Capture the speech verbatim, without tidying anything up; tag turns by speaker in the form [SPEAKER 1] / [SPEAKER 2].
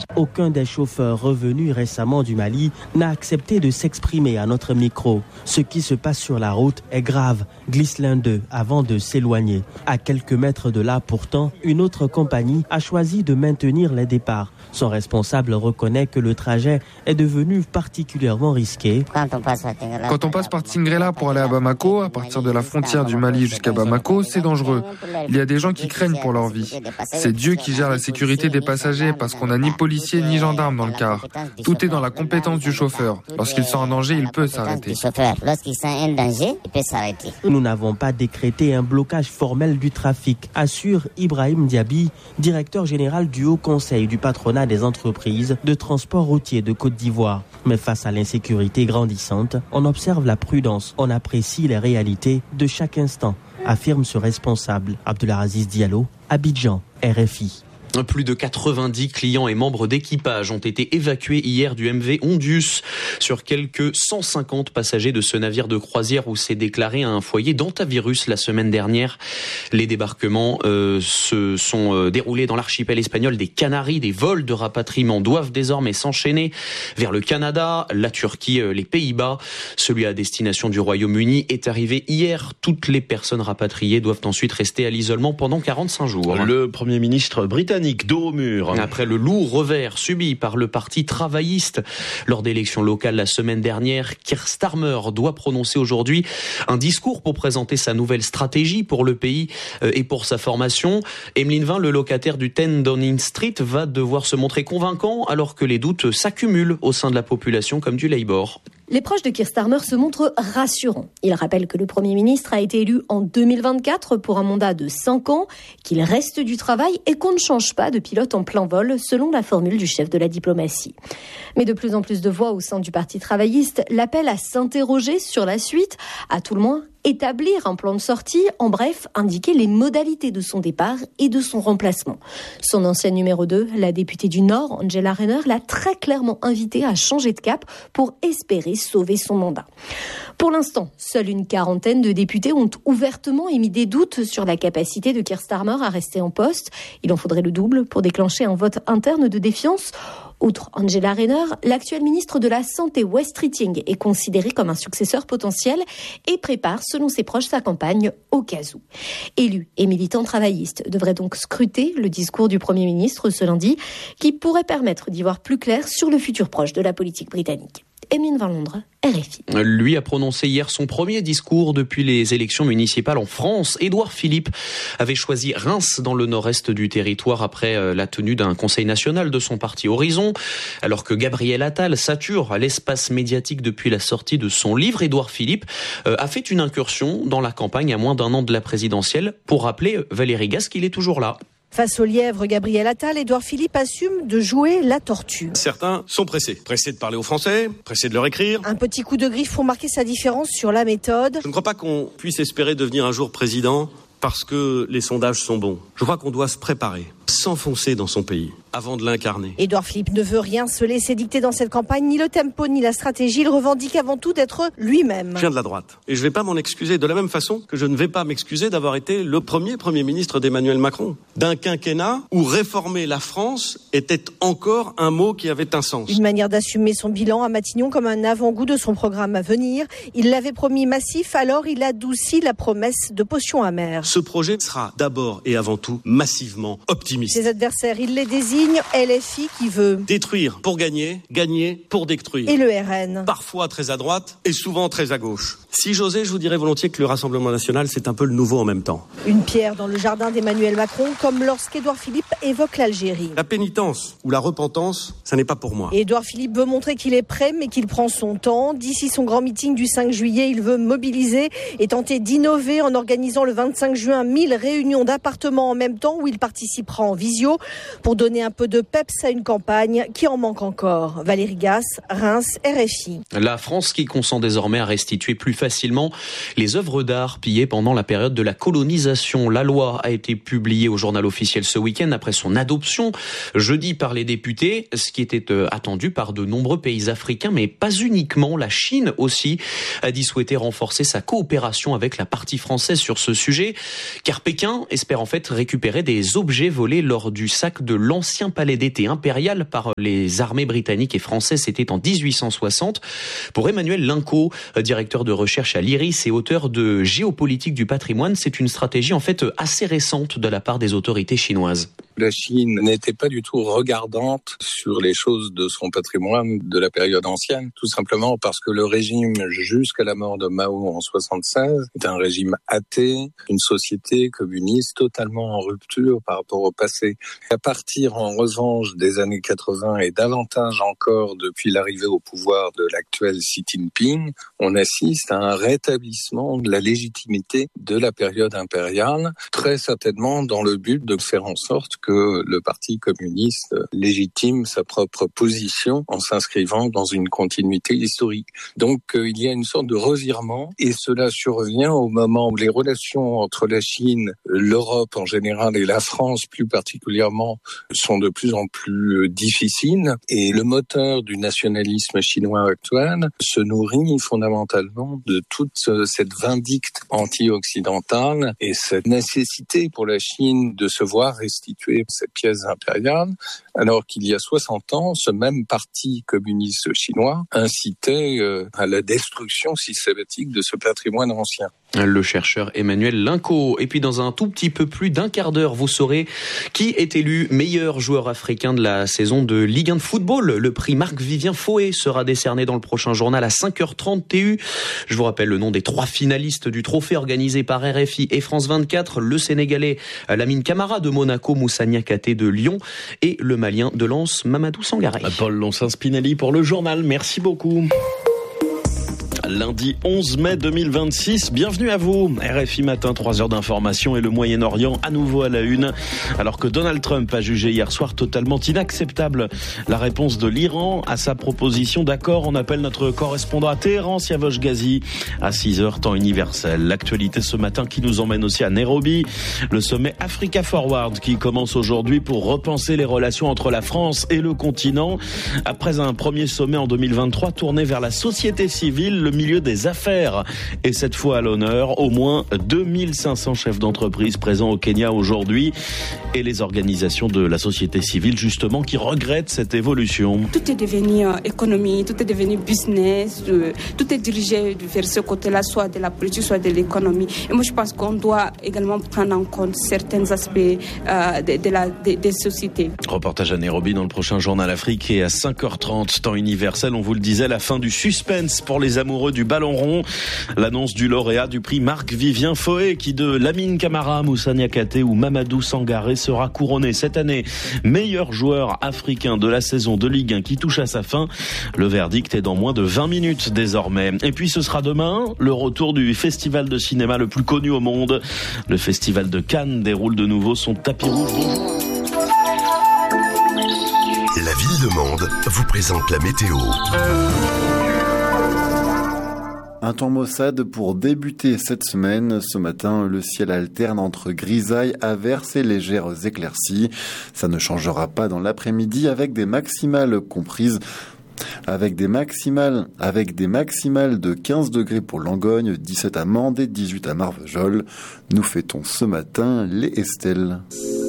[SPEAKER 1] Aucun des chauffeurs revenus récemment du Mali n'a accepté de s'exprimer à notre micro. Ce qui se passe sur la route est grave, glisse l'un d'eux avant de s'éloigner. À quelques mètres de là, pourtant, une autre compagnie a choisi de maintenir les départs. Son responsable reconnaît que le trajet est devenu particulièrement risqué.
[SPEAKER 2] Quand on passe, Quand on passe par Tingrela pour aller à Bamako, à partir de la frontière du Mali jusqu'à Bamako, c'est dangereux. Il y a des gens qui craignent pour leur vie. C'est Dieu qui gère la sécurité des passagers parce qu'on n'a ni policiers ni gendarmes dans le car. Tout est dans la compétence du chauffeur. Lorsqu'il sent un danger, il peut s'arrêter.
[SPEAKER 1] Nous n'avons pas décrété un blocage formel du trafic, assure Ibrahim Diaby, directeur général du Haut Conseil du patronat des entreprises de transport routier de Côte d'Ivoire. Mais face à l'insécurité grandissante, on observe la prudence, on apprécie les réalités de chaque instant, affirme ce responsable. Abdelaziz Diallo, Abidjan, R F I.
[SPEAKER 3] Plus de quatre-vingt-dix clients et membres d'équipage ont été évacués hier du M V Ondius sur quelques cent cinquante passagers de ce navire de croisière où s'est déclaré un foyer d'hantavirus la semaine dernière. Les débarquements euh, se sont euh, déroulés dans l'archipel espagnol des Canaries. Des vols de rapatriement doivent désormais s'enchaîner vers le Canada, la Turquie, euh, les Pays-Bas. Celui à destination du Royaume-Uni est arrivé hier. Toutes les personnes rapatriées doivent ensuite rester à l'isolement pendant quarante-cinq jours.
[SPEAKER 4] Le Premier ministre britannique dos au mur.
[SPEAKER 3] Après le lourd revers subi par le parti travailliste lors d'élections locales la semaine dernière, Keir Starmer doit prononcer aujourd'hui un discours pour présenter sa nouvelle stratégie pour le pays et pour sa formation. Emeline Vin, le locataire du dix Downing Street, va devoir se montrer convaincant alors que les doutes s'accumulent au sein de la population comme du Labour.
[SPEAKER 5] Les proches de Keir Starmer se montrent rassurants. Ils rappellent que le Premier ministre a été élu en deux mille vingt-quatre pour un mandat de cinq ans, qu'il reste du travail et qu'on ne change pas de pilote en plein vol, selon la formule du chef de la diplomatie. Mais de plus en plus de voix au sein du Parti travailliste l'appellent à s'interroger sur la suite, à tout le moins établir un plan de sortie, en bref, indiquer les modalités de son départ et de son remplacement. Son ancienne numéro deux, la députée du Nord, Angela Rayner, l'a très clairement invité à changer de cap pour espérer sauver son mandat. Pour l'instant, seule une quarantaine de députés ont ouvertement émis des doutes sur la capacité de Keir Starmer à rester en poste. Il en faudrait le double pour déclencher un vote interne de défiance. Outre Angela Rayner, l'actuel ministre de la Santé, Wes Streeting, est considéré comme un successeur potentiel et prépare, selon ses proches, sa campagne au cas où. Élus et militants travaillistes devraient donc scruter le discours du Premier ministre ce lundi, qui pourrait permettre d'y voir plus clair sur le futur proche de la politique britannique. Emeline Vin Londres, R F I.
[SPEAKER 3] Lui a prononcé hier son premier discours depuis les élections municipales en France. Édouard Philippe avait choisi Reims dans le nord-est du territoire après la tenue d'un conseil national de son parti Horizon. Alors que Gabriel Attal sature l'espace médiatique depuis la sortie de son livre, Édouard Philippe a fait une incursion dans la campagne à moins d'un an de la présidentielle pour rappeler Valérie Gas qu'il est toujours là.
[SPEAKER 6] Face au lièvre Gabriel Attal, Édouard Philippe assume de jouer la tortue.
[SPEAKER 7] Certains sont pressés. Pressés de parler aux Français, pressés de leur écrire.
[SPEAKER 6] Un petit coup de griffe pour marquer sa différence sur la méthode.
[SPEAKER 7] Je ne crois pas qu'on puisse espérer devenir un jour président parce que les sondages sont bons. Je crois qu'on doit se préparer, s'enfoncer dans son pays avant de l'incarner.
[SPEAKER 6] Édouard Philippe ne veut rien se laisser dicter dans cette campagne, ni le tempo, ni la stratégie. Il revendique avant tout d'être lui-même.
[SPEAKER 7] Je viens de la droite. Et je ne vais pas m'en excuser de la même façon que je ne vais pas m'excuser d'avoir été le premier Premier ministre d'Emmanuel Macron. D'un quinquennat où réformer la France était encore un mot qui avait un sens.
[SPEAKER 6] Une manière d'assumer son bilan à Matignon comme un avant-goût de son programme à venir. Il l'avait promis massif, alors il adoucit la promesse de potions amères.
[SPEAKER 7] Ce projet sera d'abord et avant tout massivement optimiste.
[SPEAKER 6] Ses adversaires, il les désigne. L F I qui veut
[SPEAKER 7] détruire pour gagner, gagner pour détruire.
[SPEAKER 6] Et le R N.
[SPEAKER 7] Parfois très à droite et souvent très à gauche. Si j'osais, je vous dirais volontiers que le Rassemblement national, c'est un peu le nouveau en même temps.
[SPEAKER 6] Une pierre dans le jardin d'Emmanuel Macron, comme lorsqu'Édouard Philippe évoque l'Algérie.
[SPEAKER 7] La pénitence ou la repentance, ça n'est pas pour moi.
[SPEAKER 6] Édouard Philippe veut montrer qu'il est prêt, mais qu'il prend son temps. D'ici son grand meeting du cinq juillet, il veut mobiliser et tenter d'innover en organisant le vingt-cinq juin mille réunions d'appartements en même temps où il participera en visio pour donner un peu de peps à une campagne qui en manque encore. Valérie Gas, Reims, R F I.
[SPEAKER 3] La France qui consent désormais à restituer plus facilement les œuvres d'art pillées pendant la période de la colonisation. La loi a été publiée au journal officiel ce week-end après son adoption jeudi par les députés, ce qui était attendu par de nombreux pays africains, mais pas uniquement. La Chine aussi a dit souhaiter renforcer sa coopération avec la partie française sur ce sujet, car Pékin espère en fait récupérer des objets volés lors du sac de l'ancien l'ancien palais d'été impérial par les armées britanniques et françaises. C'était en dix-huit cent soixante. Pour Emmanuel Linco, directeur de recherche à l'IRIS et auteur de Géopolitique du patrimoine, c'est une stratégie en fait assez récente de la part des autorités chinoises.
[SPEAKER 8] La Chine n'était pas du tout regardante sur les choses de son patrimoine de la période ancienne, tout simplement parce que le régime, jusqu'à la mort de Mao en soixante-seize, est un régime athée, une société communiste totalement en rupture par rapport au passé. À partir, en revanche, des années quatre-vingts et davantage encore depuis l'arrivée au pouvoir de l'actuel Xi Jinping, on assiste à un rétablissement de la légitimité de la période impériale, très certainement dans le but de faire en sorte que le Parti communiste légitime sa propre position en s'inscrivant dans une continuité historique. Donc euh, il y a une sorte de revirement et cela survient au moment où les relations entre la Chine, l'Europe en général et la France plus particulièrement sont de plus en plus difficiles et le moteur du nationalisme chinois actuel se nourrit fondamentalement de toute cette vindicte anti-occidentale et cette nécessité pour la Chine de se voir restituer cette pièce impériale, alors qu'il y a soixante ans, ce même parti communiste chinois incitait euh, à la destruction systématique de ce patrimoine ancien.
[SPEAKER 3] Le chercheur Emmanuel Linco. Et puis dans un tout petit peu plus d'un quart d'heure, vous saurez qui est élu meilleur joueur africain de la saison de Ligue un de football. Le prix Marc-Vivien Foé sera décerné dans le prochain journal à cinq heures trente T U. Je vous rappelle le nom des trois finalistes du trophée organisé par R F I et France vingt-quatre. Le Sénégalais Lamine Camara de Monaco, Moussa Niakhaté de Lyon et le Malien de Lens, Mamadou Sangaré.
[SPEAKER 4] Paul Lonsin-Spinelli pour le journal. Merci beaucoup. Lundi onze mai deux mille vingt-six, bienvenue à vous. R F I Matin, trois heures d'information et le Moyen-Orient à nouveau à la une. Alors que Donald Trump a jugé hier soir totalement inacceptable la réponse de l'Iran à sa proposition d'accord, on appelle notre correspondant à Téhéran, Siavosh Ghazi, à six heures temps universel. L'actualité ce matin qui nous emmène aussi à Nairobi, le sommet Africa Forward qui commence aujourd'hui pour repenser les relations entre la France et le continent. Après un premier sommet en deux mille vingt-trois tourné vers la société civile, le milieu des affaires. Et cette fois à l'honneur, au moins deux mille cinq cents chefs d'entreprise présents au Kenya aujourd'hui et les organisations de la société civile justement qui regrettent cette évolution.
[SPEAKER 9] Tout est devenu euh, économie, tout est devenu business, euh, tout est dirigé vers ce côté-là, soit de la politique, soit de l'économie. Et moi je pense qu'on doit également prendre en compte certains aspects euh, de, de la de, des sociétés.
[SPEAKER 4] Reportage à Nairobi dans le prochain journal Afrique et à cinq heures trente temps universel, on vous le disait, la fin du suspense pour les amoureux du ballon rond. L'annonce du lauréat du prix Marc-Vivien Foé qui de Lamine Camara, Moussa Niakhaté ou Mamadou Sangaré sera couronné cette année meilleur joueur africain de la saison de Ligue un qui touche à sa fin. Le verdict est dans moins de vingt minutes désormais. Et puis ce sera demain le retour du festival de cinéma le plus connu au monde. Le festival de Cannes déroule de nouveau son tapis rouge.
[SPEAKER 10] La ville de Mende vous présente la météo.
[SPEAKER 11] Un temps maussade pour débuter cette semaine. Ce matin, le ciel alterne entre grisailles, averses et légères éclaircies. Ça ne changera pas dans l'après-midi avec des maximales comprises Avec des maximales, avec des maximales de quinze degrés pour Langogne, dix-sept à Mende et dix-huit à Marvejols. Nous fêtons ce matin les Estelles.